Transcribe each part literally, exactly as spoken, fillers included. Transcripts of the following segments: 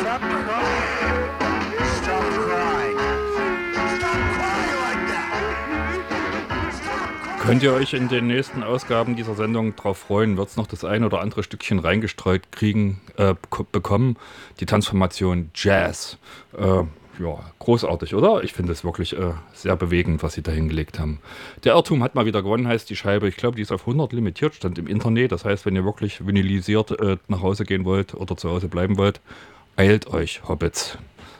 Stop crying. Stop crying. Stop crying like that. Stop crying. Könnt ihr euch in den nächsten Ausgaben dieser Sendung drauf freuen, wird es noch das ein oder andere Stückchen reingestreut kriegen, äh, bek- bekommen. Die Transformation Jazz. Äh, ja, großartig, oder? Ich finde es wirklich äh, sehr bewegend, was sie da hingelegt haben. Der Irrtum hat mal wieder gewonnen, heißt die Scheibe. Ich glaube, die ist auf hundert limitiert, stand im Internet. Das heißt, wenn ihr wirklich vinylisiert äh, nach Hause gehen wollt oder zu Hause bleiben wollt, eilt euch, Hobbits.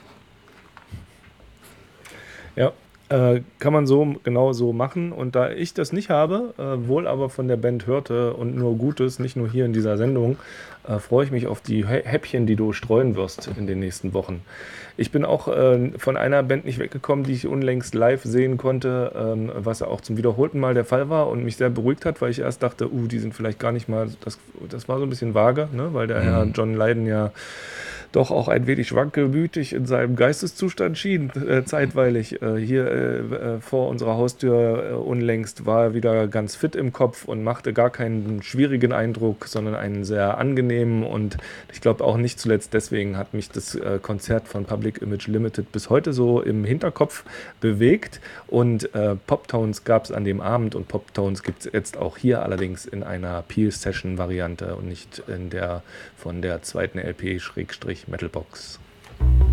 Ja, äh, kann man so genau so machen. Und da ich das nicht habe, äh, wohl aber von der Band hörte und nur Gutes, nicht nur hier in dieser Sendung, äh, freue ich mich auf die Hä- Häppchen, die du streuen wirst in den nächsten Wochen. Ich bin auch äh, von einer Band nicht weggekommen, die ich unlängst live sehen konnte, ähm, was auch zum wiederholten Mal der Fall war und mich sehr beruhigt hat, weil ich erst dachte, uh, die sind vielleicht gar nicht mal, das, das war so ein bisschen vage, ne? Weil der Herr Mhm. John Lydon ja doch auch ein wenig wankelmütig in seinem Geisteszustand schien, äh, zeitweilig. Äh, hier äh, äh, vor unserer Haustür äh, unlängst war er wieder ganz fit im Kopf und machte gar keinen schwierigen Eindruck, sondern einen sehr angenehmen. Und ich glaube auch nicht zuletzt deswegen hat mich das äh, Konzert von Public Image Limited bis heute so im Hinterkopf bewegt. Und äh, Poptones gab es an dem Abend und Poptones gibt es jetzt auch hier allerdings in einer Peel-Session-Variante und nicht in der von der zweiten L P-Metalbox.